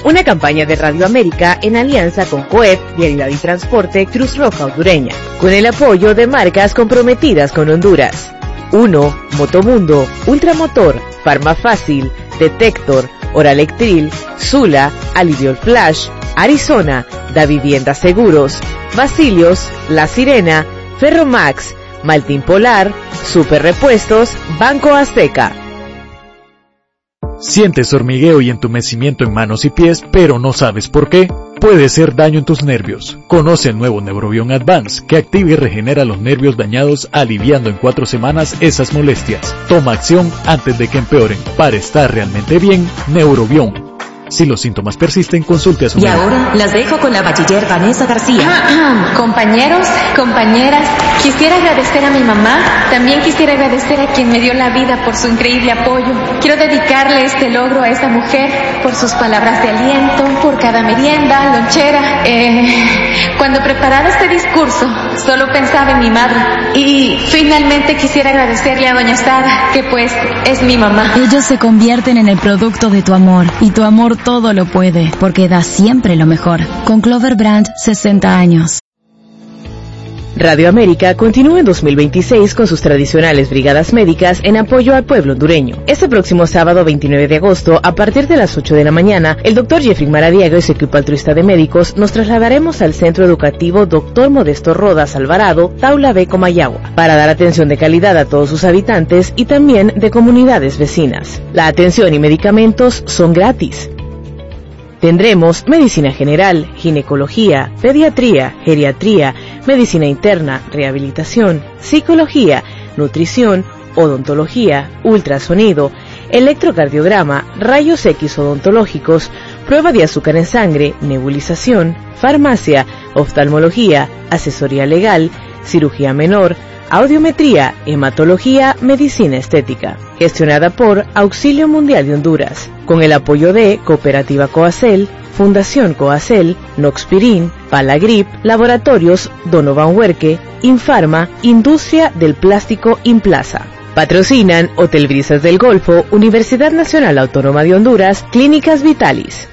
Una campaña de Radio América en alianza con COEP, Vialidad y Transporte, Cruz Roja Hondureña, con el apoyo de marcas comprometidas con Honduras. 1. Motomundo, Ultramotor, Farmafácil, Detector, Oralectril, Sula, Aliviol Flash, Arizona, Da Vivienda Seguros, Basilios, La Sirena, Ferromax, Maltín Polar, Super Repuestos, Banco Azteca. Sientes hormigueo y entumecimiento en manos y pies, pero no sabes por qué. Puede ser daño en tus nervios. Conoce el nuevo Neurobion Advance, que activa y regenera los nervios dañados, aliviando en 4 semanas esas molestias. Toma acción antes de que empeoren. Para estar realmente bien, Neurobion. Si los síntomas persisten, consulte a su médico. Y ahora las dejo con la bachiller Vanessa García. Compañeros, compañeras, quisiera agradecer a mi mamá. También quisiera agradecer a quien me dio la vida por su increíble apoyo. Quiero dedicarle este logro a esta mujer por sus palabras de aliento, por cada merienda, lonchera. Cuando preparaba este discurso, solo pensaba en mi madre. Y finalmente quisiera agradecerle a doña Sara, que pues es mi mamá. Ellos se convierten en el producto de tu amor, y tu amor todo lo puede, porque da siempre lo mejor. Con Clover Brand, 60 años. Radio América continúa en 2026 con sus tradicionales brigadas médicas en apoyo al pueblo hondureño. Este próximo sábado 29 de agosto, a partir de las 8 de la mañana, el Dr. Jeffrey Maradiaga y su equipo altruista de médicos nos trasladaremos al Centro Educativo Dr. Modesto Rodas Alvarado, Taula B, Comayagua, para dar atención de calidad a todos sus habitantes y también de comunidades vecinas. La atención y medicamentos son gratis. Tendremos medicina general, ginecología, pediatría, geriatría, medicina interna, rehabilitación, psicología, nutrición, odontología, ultrasonido, electrocardiograma, rayos X odontológicos, prueba de azúcar en sangre, nebulización, farmacia, oftalmología, asesoría legal, cirugía menor, audiometría, hematología, medicina estética, gestionada por Auxilio Mundial de Honduras, con el apoyo de Cooperativa Coacel, Fundación Coacel, Noxpirin, Palagrip, Laboratorios Donovan Huerque, Infarma, Industria del Plástico Implaza. Patrocinan Hotel Brisas del Golfo, Universidad Nacional Autónoma de Honduras, Clínicas Vitalis.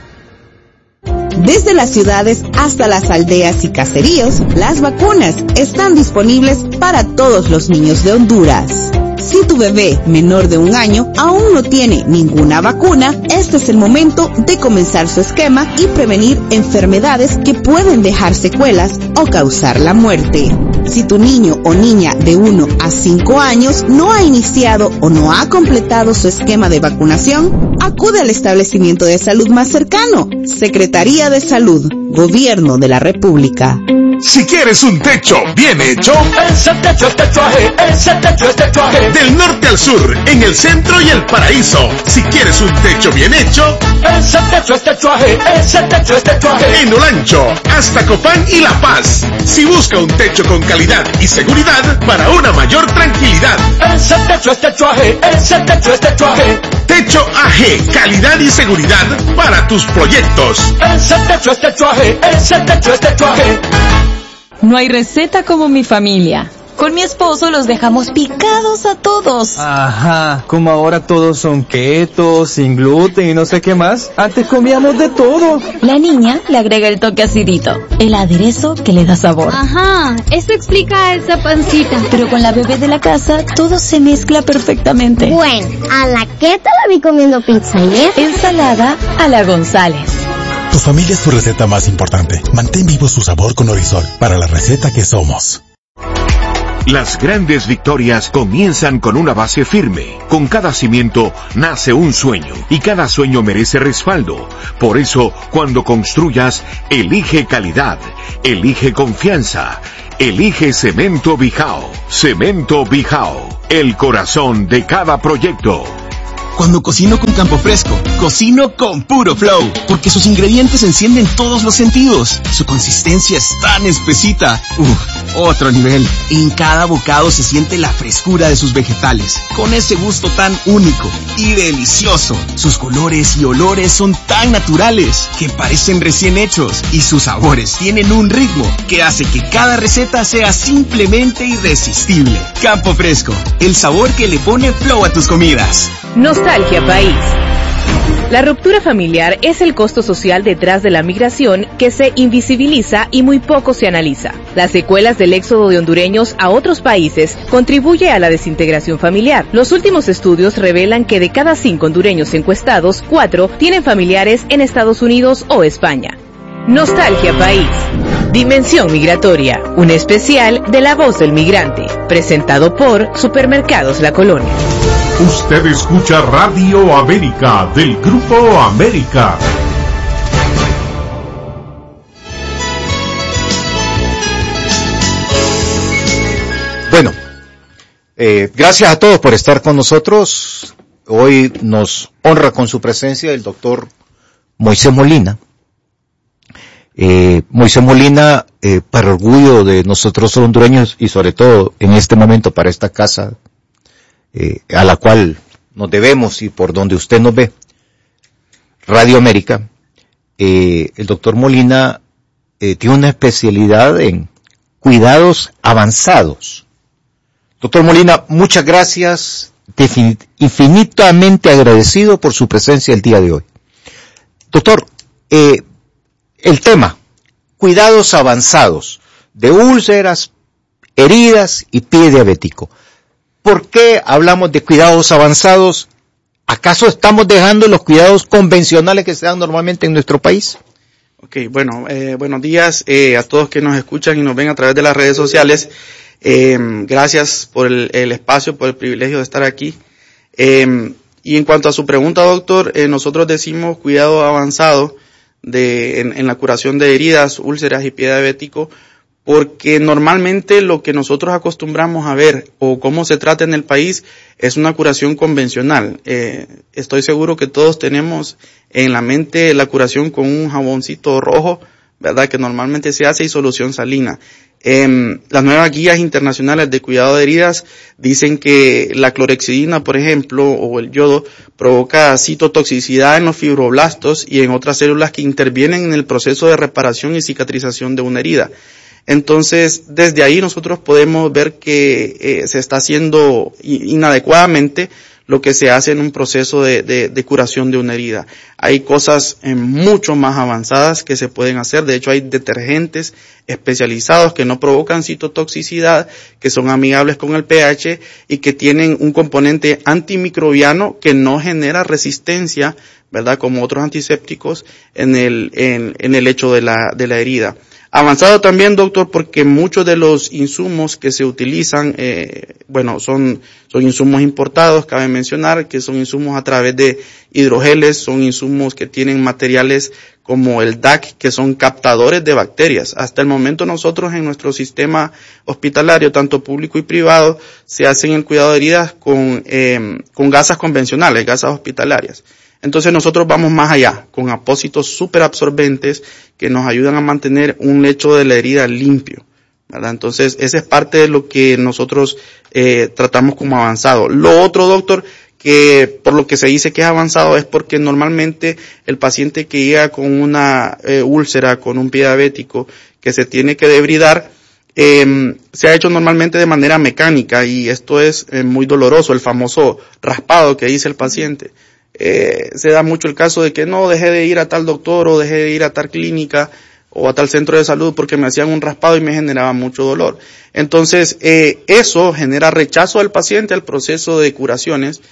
Desde las ciudades hasta las aldeas y caseríos, las vacunas están disponibles para todos los niños de Honduras. Si tu bebé menor de 1 año aún no tiene ninguna vacuna, este es el momento de comenzar su esquema y prevenir enfermedades que pueden dejar secuelas o causar la muerte. Si tu niño o niña de 1 a 5 años no ha iniciado o no ha completado su esquema de vacunación, acude al establecimiento de salud más cercano. Secretaría de Salud, Gobierno de la República. Si quieres un techo bien hecho, ese techo es techuaje, ese techo es techuaje. Del norte al sur, en el centro y el paraíso. Si quieres un techo bien hecho, ese techo es techuaje, ese techo es techuaje. En Olancho, hasta Copán y La Paz. Si busca un techo con calidad y seguridad para una mayor tranquilidad, ese techo es techuaje, ese techo es techuaje. Techo AG, calidad y seguridad para tus proyectos. Ese techo es techuaje, ese techo es techuaje. No hay receta como mi familia. Con mi esposo los dejamos picados a todos. Ajá, como ahora todos son keto, sin gluten y no sé qué más. Antes comíamos de todo. La niña le agrega el toque acidito, el aderezo que le da sabor. Ajá, eso explica esa pancita. Pero con la bebé de la casa, todo se mezcla perfectamente. Bueno, a la Keta la vi comiendo pizza ayer. Ensalada a la González. Tu familia es tu receta más importante. Mantén vivo su sabor con Orisol, para la receta que somos. Las grandes victorias comienzan con una base firme. Con cada cimiento nace un sueño y cada sueño merece respaldo. Por eso, cuando construyas, elige calidad, elige confianza, elige Cemento Bijao. Cemento Bijao, el corazón de cada proyecto. Cuando cocino con Campo Fresco, cocino con puro flow, porque sus ingredientes encienden todos los sentidos. Su consistencia es tan espesita. Otro nivel. En cada bocado se siente la frescura de sus vegetales, con ese gusto tan único y delicioso. Sus colores y olores son tan naturales que parecen recién hechos, y sus sabores tienen un ritmo que hace que cada receta sea simplemente irresistible. Campo Fresco, el sabor que le pone flow a tus comidas. Nostalgia País. La ruptura familiar es el costo social detrás de la migración que se invisibiliza y muy poco se analiza. Las secuelas del éxodo de hondureños a otros países contribuye a la desintegración familiar. Los últimos estudios revelan que de cada 5 hondureños encuestados, 4 tienen familiares en Estados Unidos o España. Nostalgia País. Dimensión Migratoria, un especial de La Voz del Migrante, presentado por Supermercados La Colonia. Usted escucha Radio América del Grupo América. Bueno, gracias a todos por estar con nosotros. Hoy nos honra con su presencia el doctor Moisés Molina. Moisés Molina, para orgullo de nosotros los hondureños y sobre todo en este momento para esta casa a la cual nos debemos y por donde usted nos ve, Radio América, el doctor Molina tiene una especialidad en cuidados avanzados. Doctor Molina, muchas gracias, infinitamente agradecido por su presencia el día de hoy. Doctor, el tema, cuidados avanzados de úlceras, heridas y pie diabético. ¿Por qué hablamos de cuidados avanzados? ¿Acaso estamos dejando los cuidados convencionales que se dan normalmente en nuestro país? Ok, bueno, buenos días a todos que nos escuchan y nos ven a través de las redes sociales. Gracias por el espacio, por el privilegio de estar aquí. Y en cuanto a su pregunta, doctor, nosotros decimos cuidado avanzado en la curación de heridas, úlceras y pie diabético, porque normalmente lo que nosotros acostumbramos a ver o cómo se trata en el país es una curación convencional. Estoy seguro que todos tenemos en la mente la curación con un jaboncito rojo, ¿verdad? Que normalmente se hace y solución salina. Las nuevas guías internacionales de cuidado de heridas dicen que la clorhexidina, por ejemplo, o el yodo, provoca citotoxicidad en los fibroblastos y en otras células que intervienen en el proceso de reparación y cicatrización de una herida. Entonces, desde ahí nosotros podemos ver que se está haciendo inadecuadamente lo que se hace en un proceso de curación de una herida. Hay cosas mucho más avanzadas que se pueden hacer. De hecho, hay detergentes especializados que no provocan citotoxicidad, que son amigables con el pH y que tienen un componente antimicrobiano que no genera resistencia, ¿verdad? Como otros antisépticos en el hecho de la herida. Avanzado también, doctor, porque muchos de los insumos que se utilizan, son insumos importados, cabe mencionar que son insumos a través de hidrogeles, son insumos que tienen materiales como el DAC, que son captadores de bacterias. Hasta el momento nosotros en nuestro sistema hospitalario, tanto público y privado, se hacen el cuidado de heridas con gasas convencionales, gasas hospitalarias. Entonces nosotros vamos más allá, con apósitos súper absorbentes que nos ayudan a mantener un lecho de la herida limpio, ¿verdad? Entonces esa es parte de lo que nosotros tratamos como avanzado. Lo otro, doctor, que por lo que se dice que es avanzado es porque normalmente el paciente que llega con una úlcera, con un pie diabético, que se tiene que debridar, se ha hecho normalmente de manera mecánica y esto es muy doloroso, el famoso raspado que dice el paciente. Se da mucho el caso de que no, dejé de ir a tal doctor o dejé de ir a tal clínica o a tal centro de salud porque me hacían un raspado y me generaba mucho dolor. Entonces, eso genera rechazo del paciente al proceso de curaciones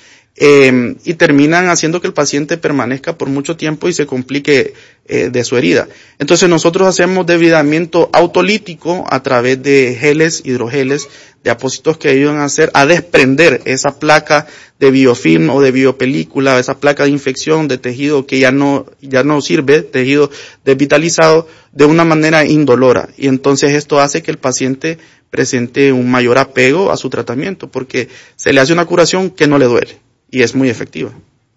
y terminan haciendo que el paciente permanezca por mucho tiempo y se complique de su herida. Entonces nosotros hacemos debridamiento autolítico a través de geles, hidrogeles, de apósitos que ayudan a desprender esa placa de biofilm o de biopelícula, esa placa de infección de tejido que ya no sirve, tejido desvitalizado, de una manera indolora. Y entonces esto hace que el paciente presente un mayor apego a su tratamiento, porque se le hace una curación que no le duele y es muy efectiva.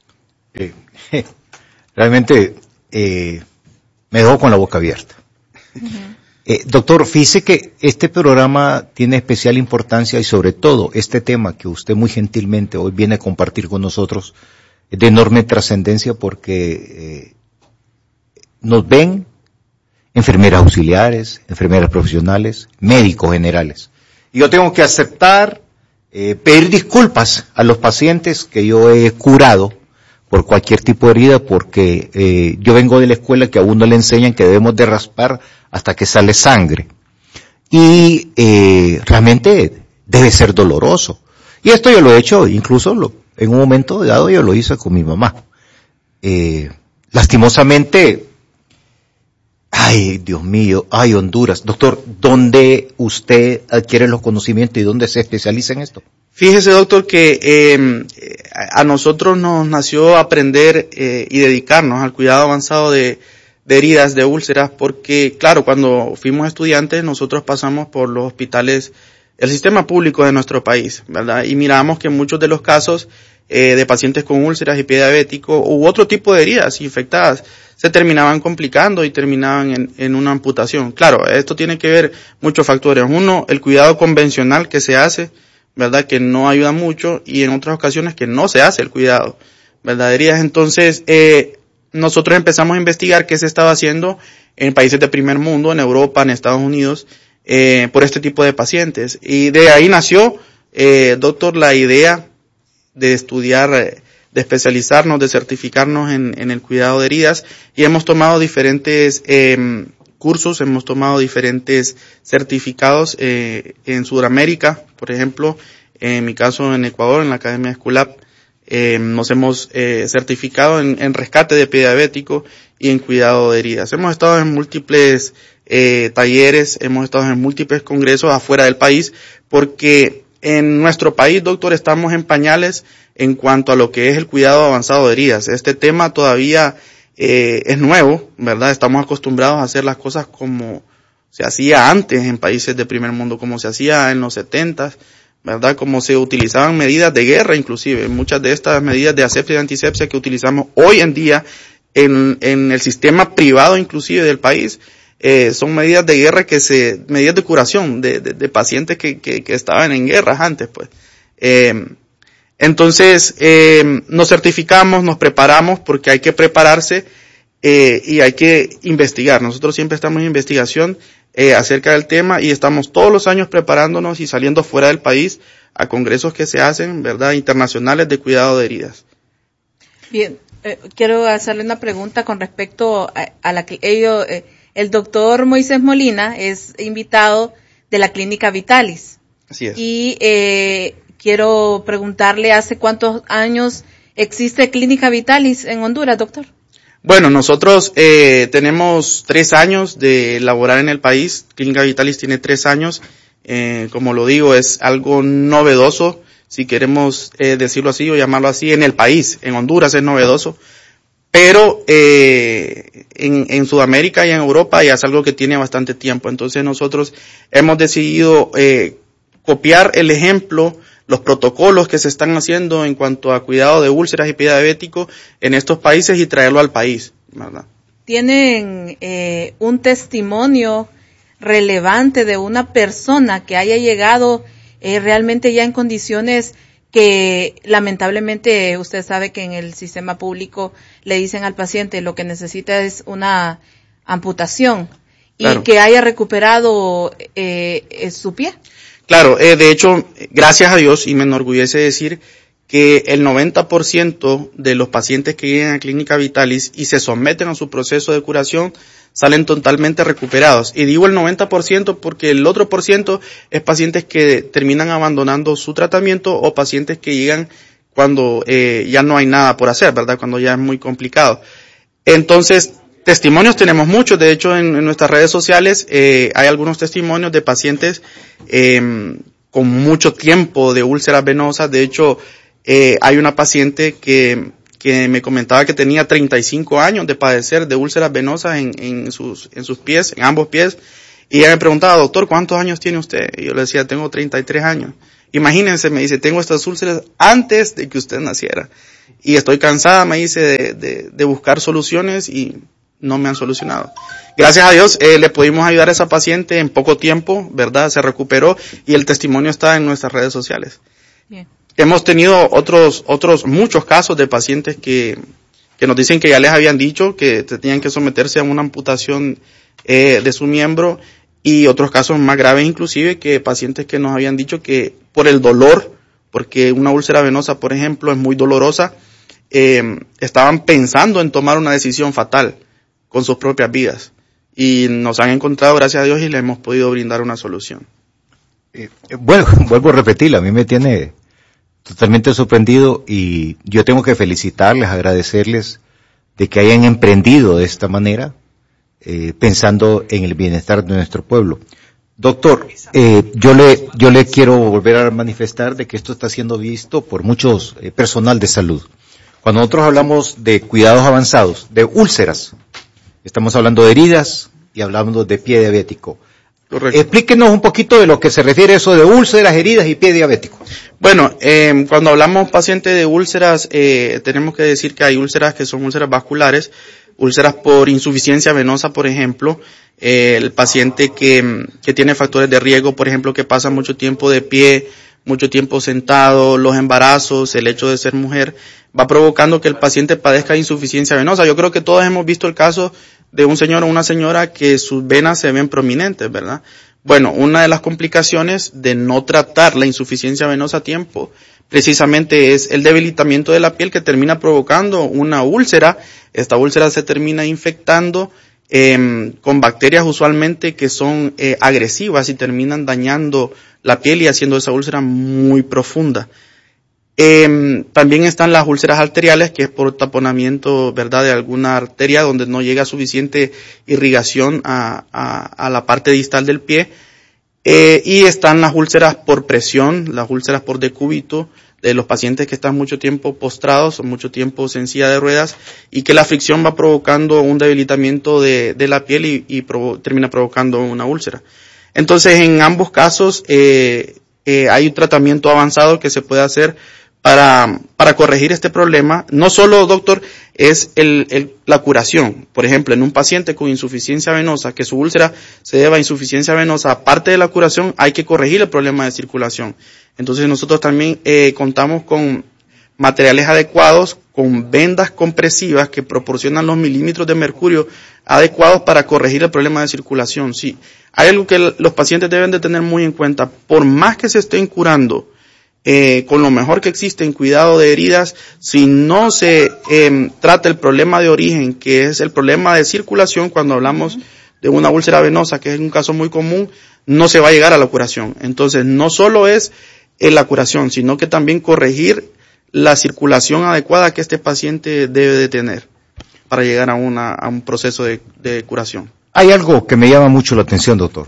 Realmente me dejó con la boca abierta. Doctor, fíjese que este programa tiene especial importancia y sobre todo este tema que usted muy gentilmente hoy viene a compartir con nosotros es de enorme trascendencia porque nos ven enfermeras auxiliares, enfermeras profesionales, médicos generales. Y yo tengo que aceptar, pedir disculpas a los pacientes que yo he curado por cualquier tipo de herida, porque yo vengo de la escuela que a uno le enseñan que debemos de raspar hasta que sale sangre. Y realmente debe ser doloroso. Y esto yo lo he hecho, incluso en un momento dado yo lo hice con mi mamá. Lastimosamente, ay, Dios mío, ay, Honduras. Doctor, ¿dónde usted adquiere los conocimientos y dónde se especializa en esto? Fíjese, doctor, que a nosotros nos nació aprender y dedicarnos al cuidado avanzado de heridas, de úlceras, porque, claro, cuando fuimos estudiantes, nosotros pasamos por los hospitales, el sistema público de nuestro país, ¿verdad? Y miramos que en muchos de los casos de pacientes con úlceras y pie diabético u otro tipo de heridas infectadas se terminaban complicando y terminaban en una amputación. Claro, esto tiene que ver muchos factores. Uno, el cuidado convencional que se hace, ¿verdad? Que no ayuda mucho, y en otras ocasiones que no se hace el cuidado, ¿verdad? De heridas. Entonces, nosotros empezamos a investigar qué se estaba haciendo en países de primer mundo, en Europa, en Estados Unidos, por este tipo de pacientes. Y de ahí nació, doctor, la idea de estudiar, de especializarnos, de certificarnos en el cuidado de heridas, y hemos tomado diferentes cursos, hemos tomado diferentes certificados en Sudamérica, por ejemplo, en mi caso en Ecuador, en la Academia Esculap, nos hemos certificado en rescate de pie diabético y en cuidado de heridas. Hemos estado en múltiples talleres, hemos estado en múltiples congresos afuera del país, porque en nuestro país, doctor, estamos en pañales en cuanto a lo que es el cuidado avanzado de heridas. Este tema todavía es nuevo, ¿verdad? Estamos acostumbrados a hacer las cosas como se hacía antes en países de primer mundo, como se hacía en los 70s, ¿verdad? Como se utilizaban medidas de guerra, inclusive. Muchas de estas medidas de asepsia y antisepsia que utilizamos hoy en día en el sistema privado, inclusive, del país, son medidas de guerra medidas de curación de pacientes que estaban en guerras antes, pues. Entonces, nos certificamos, nos preparamos, porque hay que prepararse, y hay que investigar. Nosotros siempre estamos en investigación, acerca del tema, y estamos todos los años preparándonos y saliendo fuera del país a congresos que se hacen, ¿verdad?, internacionales de cuidado de heridas. Bien, quiero hacerle una pregunta con respecto a la que el doctor Moisés Molina es invitado de la Clínica Vitalis. Así es. Y quiero preguntarle, ¿hace cuántos años existe Clínica Vitalis en Honduras, doctor? Bueno, nosotros tenemos 3 años de laborar en el país. Clínica Vitalis tiene 3 años. Como lo digo, es algo novedoso, si queremos decirlo así o llamarlo así, en el país. En Honduras es novedoso. Pero en Sudamérica y en Europa ya es algo que tiene bastante tiempo. Entonces nosotros hemos decidido copiar el ejemplo, los protocolos que se están haciendo en cuanto a cuidado de úlceras y pie diabético en estos países y traerlo al país, ¿verdad? ¿Tienen un testimonio relevante de una persona que haya llegado realmente ya en condiciones que lamentablemente usted sabe que en el sistema público le dicen al paciente lo que necesita es una amputación, claro, y que haya recuperado su pie? Claro, de hecho, gracias a Dios, y me enorgullece decir que el 90% de los pacientes que llegan a Clínica Vitalis y se someten a su proceso de curación salen totalmente recuperados. Y digo el 90% porque el otro % es pacientes que terminan abandonando su tratamiento o pacientes que llegan cuando ya no hay nada por hacer, ¿verdad? Cuando ya es muy complicado. Entonces, testimonios tenemos muchos. De hecho, en nuestras redes sociales hay algunos testimonios de pacientes con mucho tiempo de úlceras venosas. De hecho, hay una paciente que me comentaba que tenía 35 años de padecer de úlceras venosas en sus pies, en ambos pies, y ella me preguntaba, doctor, ¿cuántos años tiene usted? Y yo le decía, tengo 33 años. Imagínense, me dice, tengo estas úlceras antes de que usted naciera, y estoy cansada, me dice, de buscar soluciones y no me han solucionado. Gracias a Dios, le pudimos ayudar a esa paciente en poco tiempo, ¿verdad? Se recuperó, y el testimonio está en nuestras redes sociales. Bien. Hemos tenido otros muchos casos de pacientes que nos dicen que ya les habían dicho que tenían que someterse a una amputación de su miembro, y otros casos más graves inclusive, que pacientes que nos habían dicho que por el dolor, porque una úlcera venosa, por ejemplo, es muy dolorosa, estaban pensando en tomar una decisión fatal con sus propias vidas. Y nos han encontrado, gracias a Dios, y le hemos podido brindar una solución. Bueno, vuelvo a repetirlo, a mí me tiene totalmente sorprendido y yo tengo que felicitarles, agradecerles de que hayan emprendido de esta manera, pensando en el bienestar de nuestro pueblo. Doctor, yo le quiero volver a manifestar de que esto está siendo visto por muchos personal de salud. Cuando nosotros hablamos de cuidados avanzados, de úlceras, estamos hablando de heridas y hablamos de pie diabético. Correcto. Explíquenos un poquito de lo que se refiere a eso de úlceras, heridas y pie diabético. Bueno, cuando hablamos pacientes de úlceras, tenemos que decir que hay úlceras que son úlceras vasculares, úlceras por insuficiencia venosa, por ejemplo, el paciente que tiene factores de riesgo, por ejemplo, que pasa mucho tiempo de pie, mucho tiempo sentado, los embarazos, el hecho de ser mujer, va provocando que el paciente padezca insuficiencia venosa. Yo creo que todos hemos visto el caso de un señor o una señora que sus venas se ven prominentes, ¿verdad? Bueno, una de las complicaciones de no tratar la insuficiencia venosa a tiempo, precisamente es el debilitamiento de la piel que termina provocando una úlcera. Esta úlcera se termina infectando con bacterias usualmente que son agresivas y terminan dañando la piel y haciendo esa úlcera muy profunda. También están las úlceras arteriales, que es por taponamiento, ¿verdad?, de alguna arteria donde no llega suficiente irrigación a la parte distal del pie. Y están las úlceras por presión, las úlceras por decúbito, de los pacientes que están mucho tiempo postrados o mucho tiempo en silla de ruedas y que la fricción va provocando un debilitamiento de la piel y termina provocando una úlcera. Entonces, en ambos casos, hay un tratamiento avanzado que se puede hacer para corregir este problema. No solo, doctor, es la curación. Por ejemplo, en un paciente con insuficiencia venosa, que su úlcera se deba a insuficiencia venosa, aparte de la curación, hay que corregir el problema de circulación. Entonces, nosotros también contamos con materiales adecuados, con vendas compresivas que proporcionan los milímetros de mercurio adecuados para corregir el problema de circulación. Sí, hay algo que los pacientes deben de tener muy en cuenta. Por más que se estén curando con lo mejor que existe en cuidado de heridas, si no se trata el problema de origen, que es el problema de circulación, cuando hablamos de una úlcera venosa, que es un caso muy común, no se va a llegar a la curación. Entonces, no solo es la curación, sino que también corregir la circulación adecuada que este paciente debe de tener para llegar a un proceso de curación. Hay algo que me llama mucho la atención, doctor,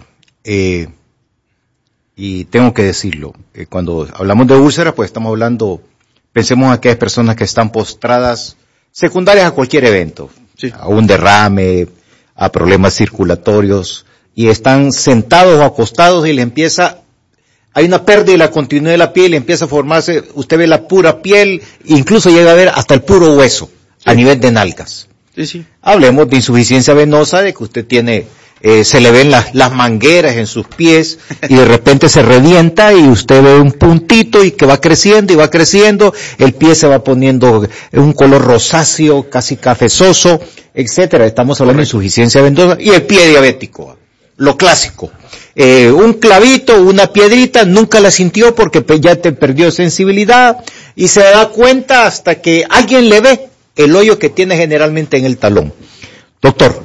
y tengo que decirlo. Cuando hablamos de úlceras, pues estamos hablando, pensemos en aquellas personas que están postradas, secundarias a cualquier evento, sí, a un derrame, a problemas circulatorios, y están sentados o acostados y les empieza, hay una pérdida de la continuidad de la piel y empieza a formarse, usted ve la pura piel, incluso llega a ver hasta el puro hueso, sí, a nivel de nalgas. Sí, sí. Hablemos de insuficiencia venosa, de que usted tiene, se le ven las mangueras en sus pies y de repente se revienta y usted ve un puntito y que va creciendo y va creciendo, el pie se va poniendo un color rosáceo, casi cafezoso, etcétera. Estamos hablando de insuficiencia venosa y el pie diabético, lo clásico. Un clavito, una piedrita, nunca la sintió porque ya te perdió sensibilidad y se da cuenta hasta que alguien le ve el hoyo que tiene generalmente en el talón. Doctor,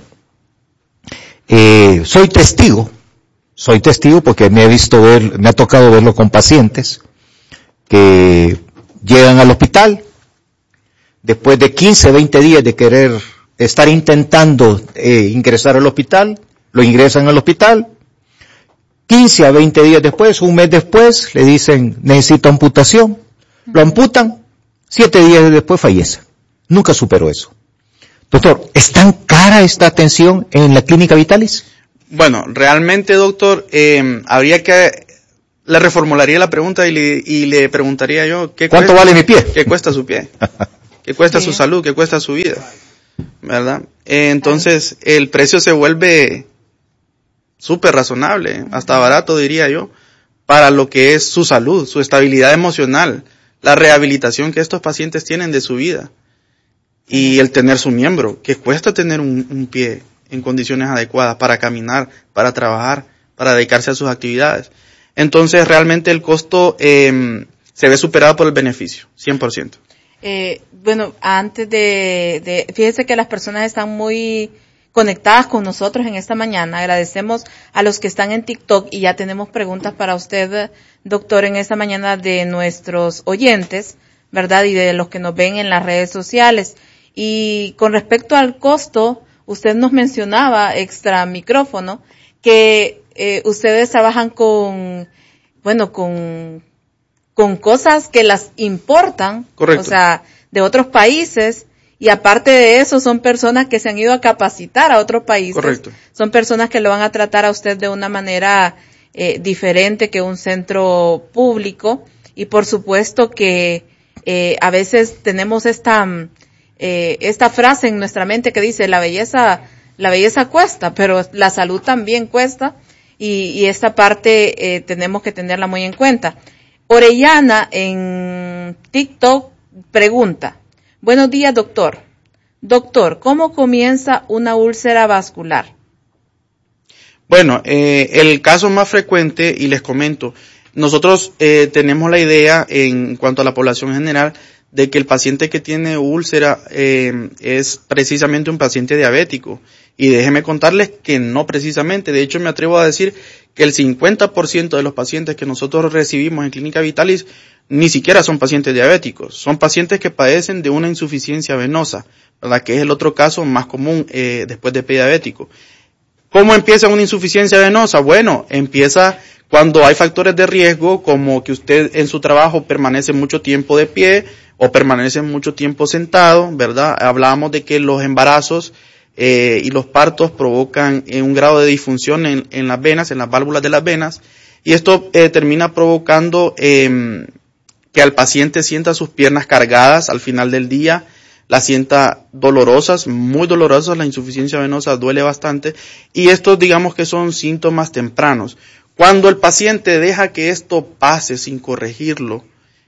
soy testigo porque me ha tocado verlo con pacientes que llegan al hospital después de 15, 20 días de querer estar intentando ingresar al hospital, lo ingresan al hospital, 15 a 20 días después, un mes después, le dicen necesito amputación, lo amputan, 7 días después fallece. Nunca superó eso. Doctor, ¿es tan cara esta atención en la clínica Vitalis? Bueno, realmente, doctor, habría que, le reformularía la pregunta y le preguntaría yo, ¿cuánto vale mi pie? ¿Qué cuesta su pie? ¿Qué cuesta su salud? ¿Qué cuesta su vida? ¿Verdad? Entonces, el precio se vuelve súper razonable, hasta barato diría yo, para lo que es su salud, su estabilidad emocional, la rehabilitación que estos pacientes tienen de su vida. Y el tener su miembro, que cuesta tener un pie en condiciones adecuadas para caminar, para trabajar, para dedicarse a sus actividades. Entonces, realmente el costo se ve superado por el beneficio, 100%. Bueno, antes fíjese que las personas están muy conectadas con nosotros en esta mañana. Agradecemos a los que están en TikTok y ya tenemos preguntas para usted, doctor, en esta mañana de nuestros oyentes, ¿verdad? Y de los que nos ven en las redes sociales. Y con respecto al costo, usted nos mencionaba extra micrófono que ustedes trabajan con cosas que las importan, correcto, o sea, de otros países, y aparte de eso son personas que se han ido a capacitar a otros países. Correcto. Son personas que lo van a tratar a usted de una manera diferente que un centro público, y por supuesto que a veces tenemos esta frase en nuestra mente que dice la belleza cuesta, pero la salud también cuesta, y esta parte tenemos que tenerla muy en cuenta. Orellana en TikTok pregunta: buenos días, doctor. Doctor, ¿cómo comienza una úlcera vascular? Bueno, el caso más frecuente, y les comento, nosotros tenemos la idea en cuanto a la población general de que el paciente que tiene úlcera es precisamente un paciente diabético. Y déjenme contarles que no precisamente. De hecho, me atrevo a decir que el 50% de los pacientes que nosotros recibimos en Clínica Vitalis ni siquiera son pacientes diabéticos. Son pacientes que padecen de una insuficiencia venosa, ¿verdad? Que es el otro caso más común después de prediabético. ¿Cómo empieza una insuficiencia venosa? Bueno, empieza cuando hay factores de riesgo, como que usted en su trabajo permanece mucho tiempo de pie o permanece mucho tiempo sentado, ¿verdad? Hablábamos de que los embarazos y los partos provocan un grado de disfunción en las venas, en las válvulas de las venas, y esto termina provocando que al paciente sienta sus piernas cargadas al final del día, las sienta dolorosas, muy dolorosas. La insuficiencia venosa duele bastante, y estos digamos que son síntomas tempranos. Cuando el paciente deja que esto pase sin corregirlo,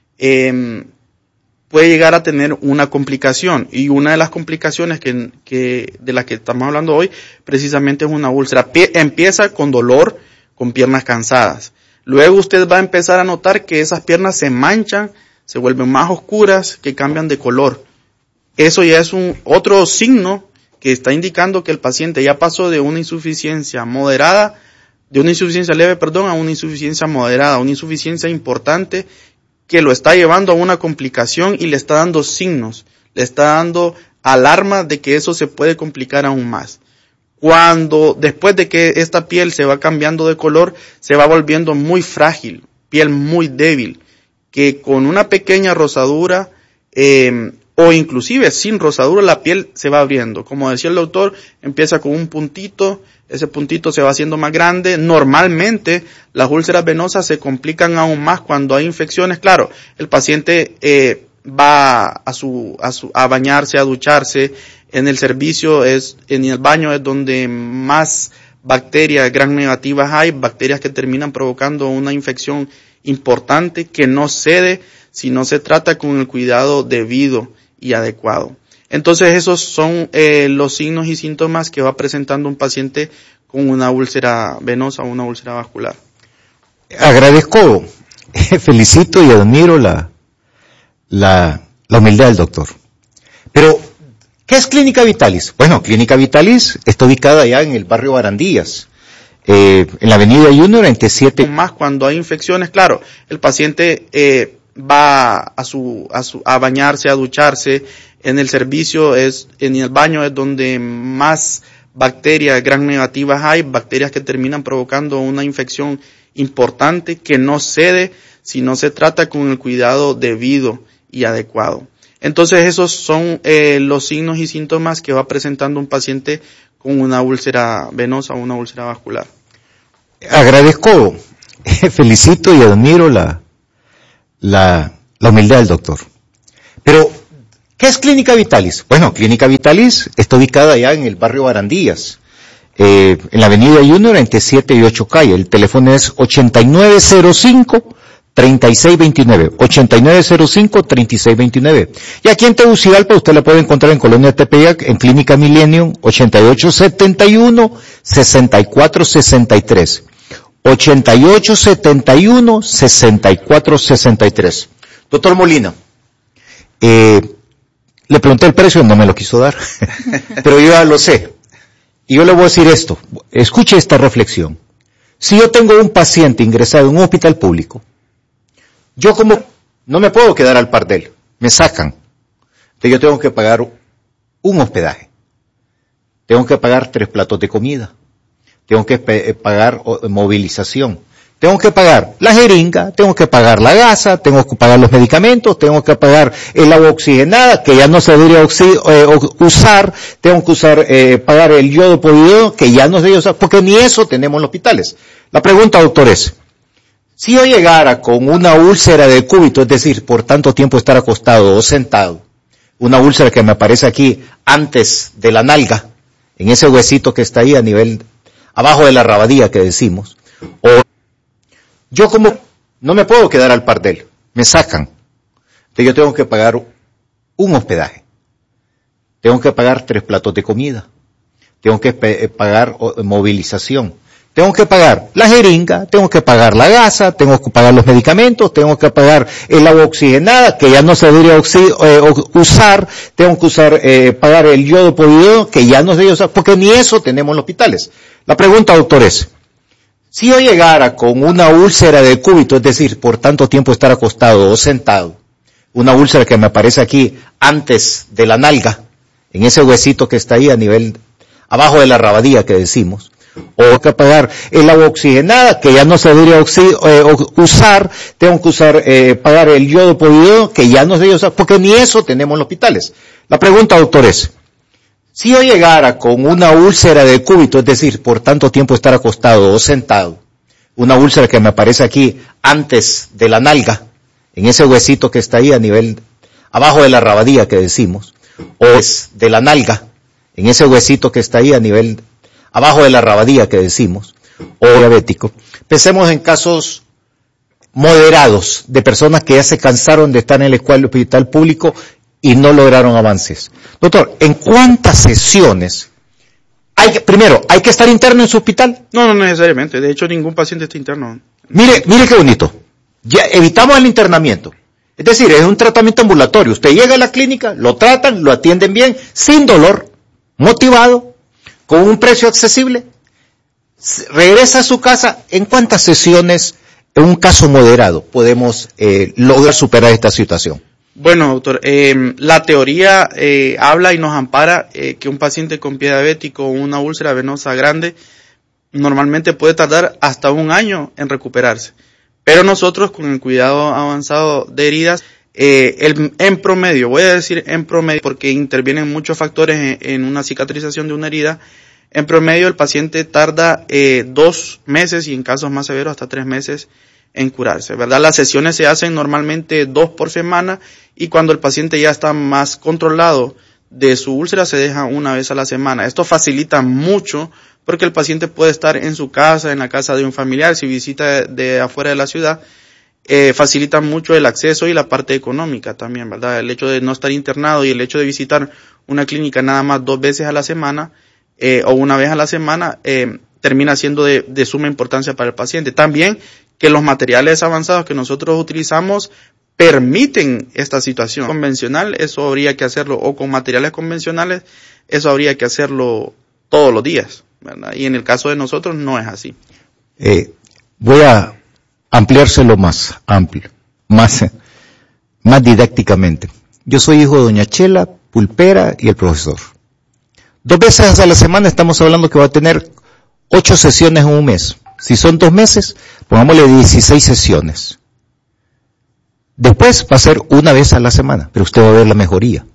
puede llegar a tener una complicación, y una de las complicaciones de las que estamos hablando hoy precisamente es una úlcera. Empieza con dolor, con piernas cansadas. Luego usted va a empezar a notar que esas piernas se manchan, se vuelven más oscuras, que cambian de color. Eso ya es otro signo que está indicando que el paciente ya pasó de una insuficiencia moderada, de una insuficiencia leve, a una insuficiencia moderada, una insuficiencia importante que lo está llevando a una complicación y le está dando signos, le está dando alarma de que eso se puede complicar aún más. Cuando después de que esta piel se va cambiando de color, se va volviendo muy frágil, piel muy débil, que con una pequeña rosadura o inclusive sin rosadura la piel se va abriendo. Como decía el doctor, empieza con un puntito, ese puntito se va haciendo más grande. Normalmente las úlceras venosas se complican aún más cuando hay infecciones. Claro, el paciente va a bañarse, a ducharse. En el servicio en el baño es donde más bacterias gram negativas hay, bacterias que terminan provocando una infección importante que no cede si no se trata con el cuidado debido y adecuado. Entonces esos son los signos y síntomas que va presentando un paciente con una úlcera venosa o una úlcera vascular. Agradezco, felicito y admiro la humildad del doctor. Pero, ¿qué es Clínica Vitalis? Bueno, Clínica Vitalis está ubicada allá en el barrio Barandillas, en la avenida Junior, entre 7. Más cuando hay infecciones, claro, el paciente va a bañarse, a ducharse. En el servicio en el baño es donde más bacterias gram negativas hay, bacterias que terminan provocando una infección importante que no cede si no se trata con el cuidado debido y adecuado. Entonces esos son los signos y síntomas que va presentando un paciente con una úlcera venosa o una úlcera vascular. Agradezco, felicito y admiro la humildad del doctor. Pero, ¿qué es Clínica Vitalis? Bueno, Clínica Vitalis está ubicada allá en el barrio Barandillas, en la avenida Junior, entre 7 y 8 calle. El teléfono es 8905-3629, 8905-3629. Y aquí en Tegucigalpa usted la puede encontrar en Colonia Tepeyac, en Clínica Millennium, 8871-6463. 8871-6463. Doctor Molina, Le pregunté el precio, no me lo quiso dar, pero yo ya lo sé. Y yo le voy a decir esto, escuche esta reflexión. Si yo tengo un paciente ingresado en un hospital público, yo como no me puedo quedar al par de él, me sacan. Entonces yo tengo que pagar un hospedaje, tengo que pagar 3 platos de comida, tengo que pagar movilización, tengo que pagar la jeringa, tengo que pagar la gasa, tengo que pagar los medicamentos, tengo que pagar el agua oxigenada, que ya no se debería usar, tengo que pagar el yodo poliyodo, que ya no se debería usar, porque ni eso tenemos en los hospitales. La pregunta, doctor, es, si yo llegara con una úlcera de cúbito, es decir, por tanto tiempo estar acostado o sentado, una úlcera que me aparece aquí antes de la nalga, en ese huesito que está ahí a nivel, abajo de la rabadilla que decimos, o yo como no me puedo quedar al par de él, me sacan. Entonces yo tengo que pagar un hospedaje, tengo que pagar 3 platos de comida, tengo que pagar movilización, tengo que pagar la jeringa, tengo que pagar la gasa, tengo que pagar los medicamentos, tengo que pagar el agua oxigenada, que ya no se debería usar, tengo que pagar el yodo poliyodo, que ya no se debería usar, porque ni eso tenemos en los hospitales. La pregunta, doctor, es, si yo llegara con una úlcera de cúbito, es decir, por tanto tiempo estar acostado o sentado, una úlcera que me aparece aquí antes de la nalga, en ese huesito que está ahí a nivel, abajo de la rabadilla que decimos, o que pagar el agua oxigenada, que ya no se debería usar, tengo que pagar el yodo poliyodo, que ya no se debería usar, porque ni eso tenemos en los hospitales. La pregunta, doctor, es, si yo llegara con una úlcera de cúbito, es decir, por tanto tiempo estar acostado o sentado, una úlcera que me aparece aquí antes de la nalga, en ese huesito que está ahí a nivel, abajo de la rabadilla que decimos, o de la nalga, en ese huesito que está ahí a nivel, abajo de la rabadilla que decimos, o diabético, pensemos en casos moderados de personas que ya se cansaron de estar en el hospital público y no lograron avances. Doctor, ¿en cuántas sesiones primero, hay que estar interno en su hospital? No necesariamente. De hecho, ningún paciente está interno. Mire qué bonito. Ya evitamos el internamiento. Es decir, es un tratamiento ambulatorio. Usted llega a la clínica, lo tratan, lo atienden bien, sin dolor, motivado, con un precio accesible, regresa a su casa. ¿En cuántas sesiones, en un caso moderado, podemos lograr superar esta situación? Bueno, doctor, la teoría habla y nos ampara que un paciente con pie diabético o una úlcera venosa grande normalmente puede tardar hasta 1 año en recuperarse. Pero nosotros, con el cuidado avanzado de heridas, en promedio, voy a decir en promedio porque intervienen muchos factores en una cicatrización de una herida, en promedio el paciente tarda 2 meses y en casos más severos hasta 3 meses en curarse, ¿verdad? Las sesiones se hacen normalmente 2 por semana y cuando el paciente ya está más controlado de su úlcera se deja 1 vez a la semana. Esto facilita mucho porque el paciente puede estar en su casa, en la casa de un familiar, si visita de afuera de la ciudad, facilita mucho el acceso y la parte económica también, ¿verdad? El hecho de no estar internado y el hecho de visitar una clínica nada más 2 veces a la semana o 1 vez a la semana termina siendo de suma importancia para el paciente. También que los materiales avanzados que nosotros utilizamos permiten esta situación. Convencional, eso habría que hacerlo, o con materiales convencionales, eso habría que hacerlo todos los días, ¿verdad? Y en el caso de nosotros no es así. Voy a ampliárselo más amplio, más didácticamente. Yo soy hijo de doña Chela, pulpera y el profesor. 2 veces a la semana estamos hablando que va a tener 8 sesiones en un mes. Si son 2 meses, pongámosle 16 sesiones. Después va a ser 1 vez a la semana, pero usted va a ver la mejoría.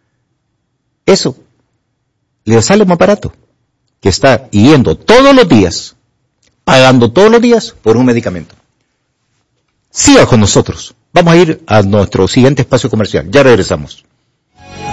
Eso le sale más barato que estar yendo todos los días, pagando todos los días por un medicamento. Siga con nosotros. Vamos a ir a nuestro siguiente espacio comercial. Ya regresamos.